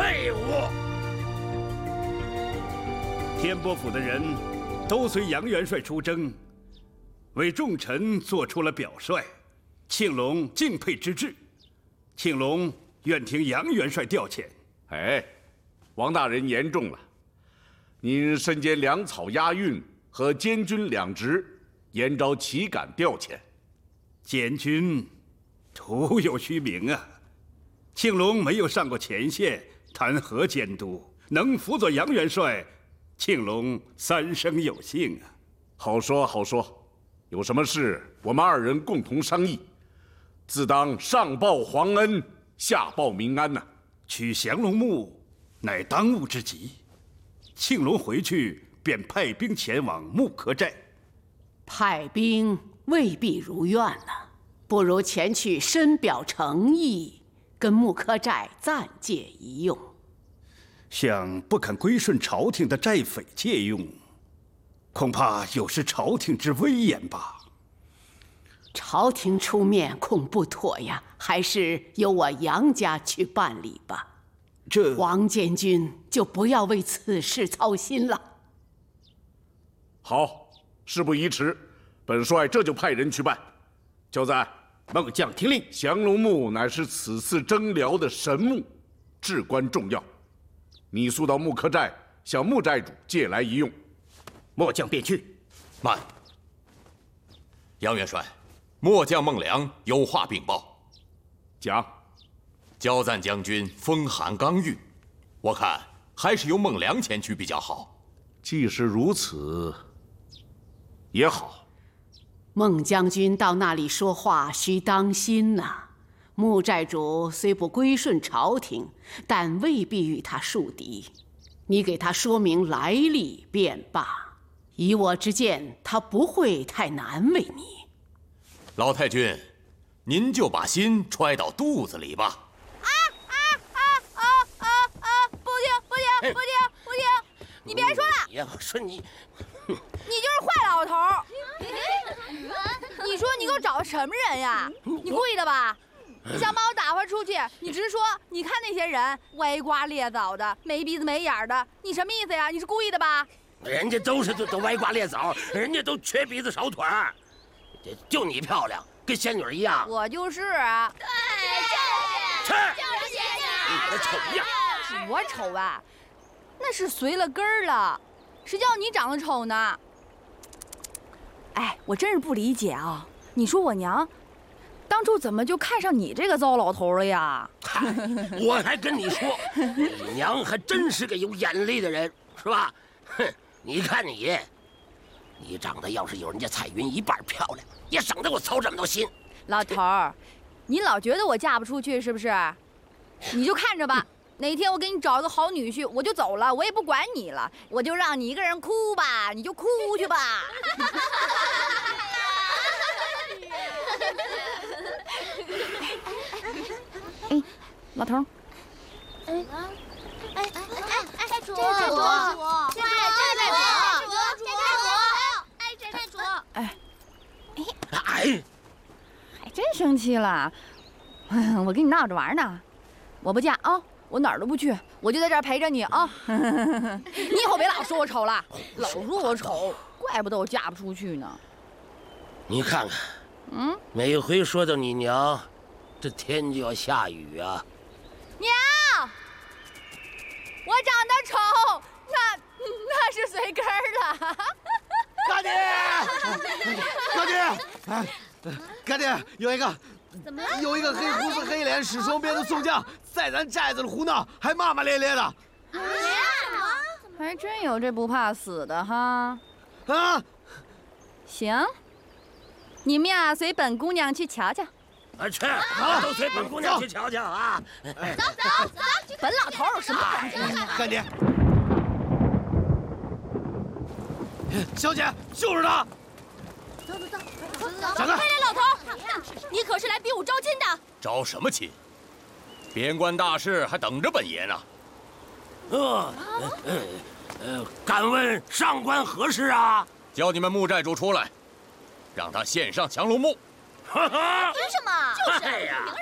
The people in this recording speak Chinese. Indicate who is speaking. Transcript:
Speaker 1: 废物！
Speaker 2: 天波府的人都随杨元帅出征，为众臣做出了表率，庆隆敬佩之至。庆隆愿听杨元帅调遣。
Speaker 3: 哎，王大人言重了，您身兼粮草押运和监军两职，严招岂敢调遣？
Speaker 2: 监军徒有虚名啊！庆隆没有上过前线，谈何监督？能辅佐杨元帅，庆隆三生有幸啊！
Speaker 3: 好说好说，有什么事我们二人共同商议，自当上报皇恩，下报民安呐。
Speaker 2: 取降龙木乃当务之急。庆隆回去便派兵前往木柯寨。
Speaker 4: 派兵未必如愿了，不如前去深表诚意，跟木柯寨暂借一用。
Speaker 2: 向不肯归顺朝廷的寨匪借用，恐怕有失朝廷之威严吧。
Speaker 4: 朝廷出面恐不妥呀，还是由我杨家去办理吧。
Speaker 2: 这
Speaker 4: 王监军就不要为此事操心了。
Speaker 3: 好，事不宜迟，本帅这就派人去办。交赞，
Speaker 1: 末将听令。
Speaker 3: 降龙木乃是此次征辽的神木，至关重要。你速到木柯寨向木寨主借来一用。
Speaker 1: 末将便去。
Speaker 5: 慢，杨元帅，末将孟良有话禀报。
Speaker 3: 讲。
Speaker 5: 交赞将军风寒刚郁，我看还是由孟良前去比较好。
Speaker 3: 既是如此，也好。
Speaker 4: 孟将军到那里说话需当心呐。木寨主虽不归顺朝廷，但未必与他树敌。你给他说明来历便罢。以我之见，他不会太难为你。
Speaker 5: 老太君，您就把心揣到肚子里吧。
Speaker 6: 不听！你别说了！
Speaker 1: 呀，我说你，
Speaker 6: 你就是坏老头儿！你说你给我找的什么人呀？你故意的吧？你想把我打发出去？你直说！你看那些人歪瓜裂枣的，没鼻子没眼的，你什么意思呀？你是故意的吧？
Speaker 1: 人家都歪瓜裂枣，人家都缺鼻子少腿儿，就你漂亮，跟仙女一样。
Speaker 6: 我就是啊！
Speaker 7: 对，
Speaker 1: 就是
Speaker 7: 仙女。
Speaker 1: 你丑样！
Speaker 6: 我丑啊？那是随了根儿了，谁叫你长得丑呢？哎，我真是不理解啊！你说我娘当初怎么就看上你这个糟老头了呀？
Speaker 1: 我还跟你说，你娘还真是个有眼力的人，是吧？哼，你看你长得要是有人家彩云一半漂亮，也省得我操这么多心。
Speaker 6: 老头儿，你老觉得我嫁不出去是不是？你就看着吧。哪天我给你找一个好女婿，我就走了，我也不管你了，我就让你一个人哭吧，你就哭去吧。哎，老头儿，
Speaker 7: 寨主，寨主，
Speaker 6: 还真生气了。我跟你闹着玩呢，我不嫁啊。我哪儿都不去，我就在这儿陪着你啊！你以后别老说我丑了，老说我丑，怪不得我嫁不出去呢。
Speaker 1: 你看看，每回说到你娘，这天就要下雨啊！
Speaker 6: 娘，我长得丑，那是随根儿了。
Speaker 8: 干爹，干爹，干爹，有一个黑胡子黑脸使双鞭的宋将，在咱寨子里胡闹，还骂骂咧咧的。
Speaker 6: 还真有这不怕死的哈！
Speaker 8: 啊，
Speaker 6: 行，你们呀随本姑娘去瞧瞧。
Speaker 1: 去，都随本姑娘去瞧瞧啊！
Speaker 7: 走，
Speaker 6: 本老头有什么本姑娘？
Speaker 8: 干爹，小姐，就是他。
Speaker 7: 走，
Speaker 8: 闪开！
Speaker 7: 快点，老头，你可是来比武招亲的。
Speaker 5: 招什么亲？边关大事还等着本爷呢。
Speaker 1: 敢问上官何事啊？
Speaker 5: 叫你们木寨主出来，让他献上降龙木。
Speaker 7: 凭什么？就是。
Speaker 1: 哎呀